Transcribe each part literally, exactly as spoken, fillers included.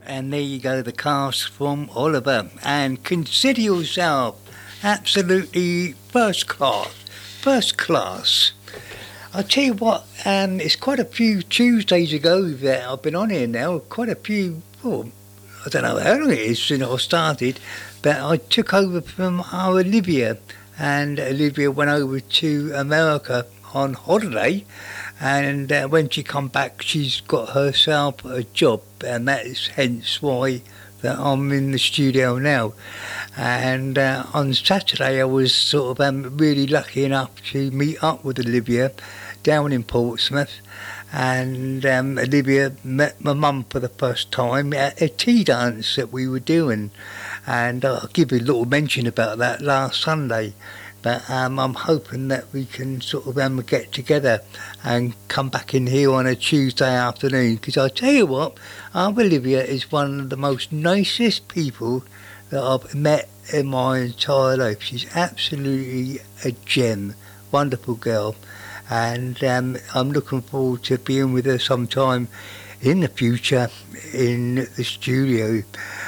And there you go, the cast from Oliver. And consider yourself absolutely first class. First class. I'll tell you what, um, it's quite a few Tuesdays ago that I've been on here now. Quite a few, oh, I don't know how long it is since I started, but I took over from our Olivia. And Olivia went over to America on holiday. And uh, when she come back, she's got herself a job, and that is hence why that I'm in the studio now. And uh, on Saturday, I was sort of um, really lucky enough to meet up with Olivia down in Portsmouth. And um, Olivia met my mum for the first time at a tea dance that we were doing. And I'll give you a little mention about that last Sunday. But um, I'm hoping that we can sort of um, get together and come back in here on a Tuesday afternoon. Because I tell you what, our Olivia is one of the most nicest people that I've met in my entire life. She's absolutely a gem, wonderful girl. And um, I'm looking forward to being with her sometime in the future in the studio.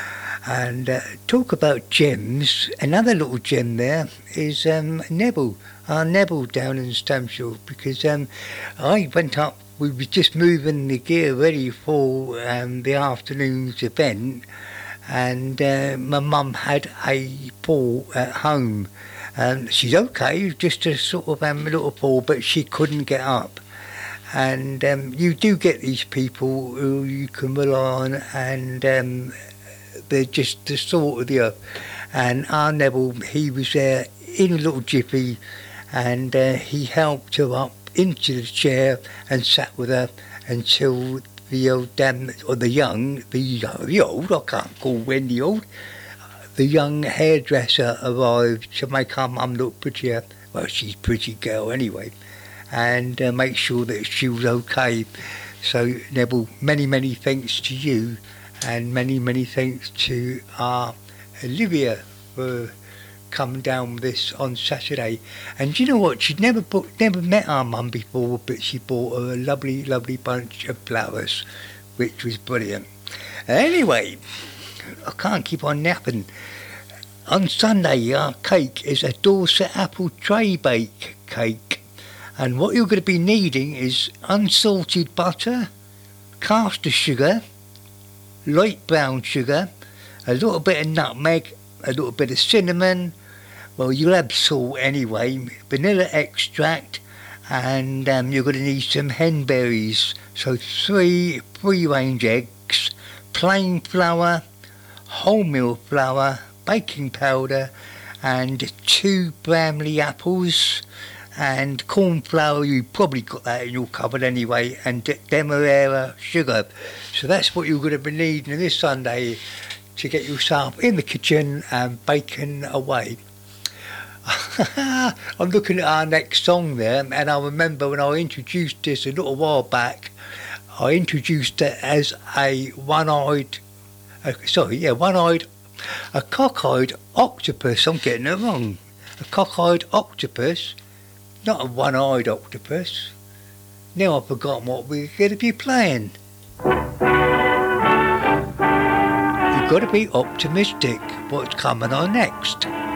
And uh, talk about gems, another little gem there is um, Neville, our Neville down in Stamshill, because um, I went up, we were just moving the gear ready for um, the afternoon's event, and uh, my mum had a fall at home. Um, she's okay, just a sort of um, little fall, but she couldn't get up. And um, you do get these people who you can rely on, and um, they're just the salt of the earth. And our Neville, he was there in a little jiffy, and uh, he helped her up into the chair and sat with her until the old um, or the young, the, uh, the old, I can't call Wendy old, the young hairdresser arrived to make our mum look prettier. Well, she's a pretty girl anyway, and uh, make sure that she was okay. So Neville, many, many thanks to you. And many, many thanks to our Olivia for coming down with this on Saturday. And you know what? She'd never bought, never met our mum before, but she bought her a lovely, lovely bunch of flowers, which was brilliant. Anyway, I can't keep on napping. On Sunday, our cake is a Dorset apple tray bake cake. And what you're going to be needing is unsalted butter, caster sugar, light brown sugar, a little bit of nutmeg, a little bit of cinnamon, well, you'll have salt anyway, vanilla extract, and um, you're going to need some henberries, so three free-range eggs, plain flour, wholemeal flour, baking powder, and two Bramley apples, and corn flour, you probably got that in your cupboard anyway, and demerara sugar. So that's what you're going to be needing this Sunday to get yourself in the kitchen and baking away. I'm looking at our next song there, and I remember when I introduced this a little while back, I introduced it as a one-eyed, uh, sorry, yeah, one-eyed, a cock-eyed octopus. I'm getting it wrong. A cock-eyed octopus. Not a one-eyed octopus. Now I've forgotten what we're going to be playing. You've got to be optimistic. What's coming on next?